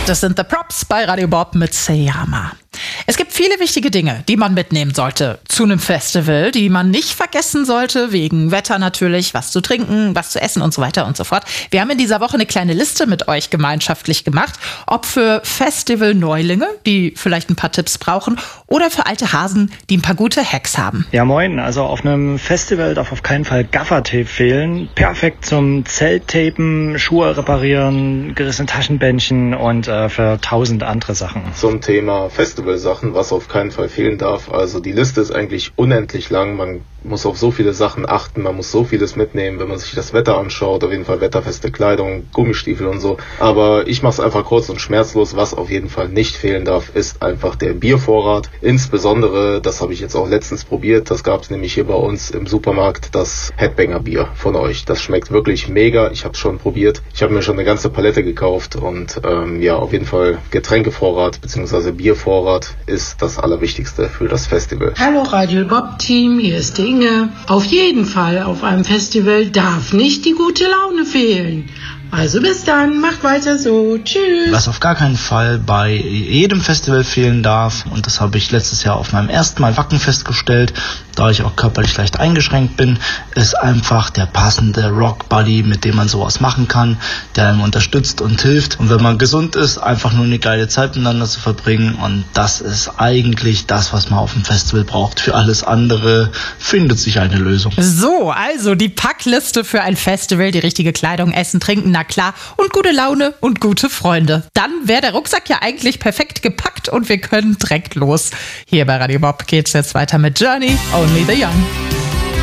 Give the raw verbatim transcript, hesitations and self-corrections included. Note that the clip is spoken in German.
Das sind The Props bei Radio Bob mit Seyama. Es gibt viele wichtige Dinge, die man mitnehmen sollte zu einem Festival, die man nicht vergessen sollte, wegen Wetter natürlich, was zu trinken, was zu essen und so weiter und so fort. Wir haben in dieser Woche eine kleine Liste mit euch gemeinschaftlich gemacht, ob für Festival-Neulinge, die vielleicht ein paar Tipps brauchen, oder für alte Hasen, die ein paar gute Hacks haben. Ja moin, also auf einem Festival darf auf keinen Fall Gaffertape fehlen. Perfekt zum Zelttapen, Schuhe reparieren, gerissene Taschenbändchen und äh, für tausend andere Sachen. Zum Thema Festival-Sachen, was auf keinen Fall fehlen darf. Also die Liste ist eigentlich unendlich lang. Man muss auf so viele Sachen achten, man muss so vieles mitnehmen, wenn man sich das Wetter anschaut. Auf jeden Fall wetterfeste Kleidung, Gummistiefel und so. Aber ich mache es einfach kurz und schmerzlos. Was auf jeden Fall nicht fehlen darf, ist einfach der Biervorrat. Insbesondere, das habe ich jetzt auch letztens probiert, das gab es nämlich hier bei uns im Supermarkt, das Headbanger Bier von euch. Das schmeckt wirklich mega. Ich habe es schon probiert. Ich habe mir schon eine ganze Palette gekauft und ähm, ja, auf jeden Fall Getränkevorrat bzw. Biervorrat ist das Allerwichtigste für das Festival. Hallo Radio Bob Team, hier ist die Inge. Auf jeden Fall auf einem Festival darf nicht die gute Laune fehlen. Also bis dann, macht weiter so. Tschüss. Was auf gar keinen Fall bei jedem Festival fehlen darf, und das habe ich letztes Jahr auf meinem ersten Mal Wacken festgestellt, da ich auch körperlich leicht eingeschränkt bin, ist einfach der passende Rock-Buddy, mit dem man sowas machen kann, der einem unterstützt und hilft. Und wenn man gesund ist, einfach nur eine geile Zeit miteinander zu verbringen. Und das ist eigentlich das, was man auf dem Festival braucht. Für alles andere findet sich eine Lösung. So, also die Packliste für ein Festival, die richtige Kleidung, Essen, Trinken, na klar, und gute Laune und gute Freunde. Dann wäre der Rucksack ja eigentlich perfekt gepackt und wir können direkt los. Hier bei Radio Bob geht's jetzt weiter mit Journey, Only the Young.